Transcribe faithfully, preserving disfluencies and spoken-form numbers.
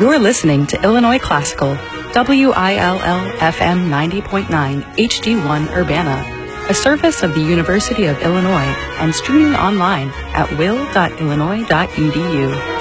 You're listening to Illinois Classical, W I L L F M ninety point nine H D one Urbana, a service of the University of Illinois and streaming online at will dot illinois dot e d u.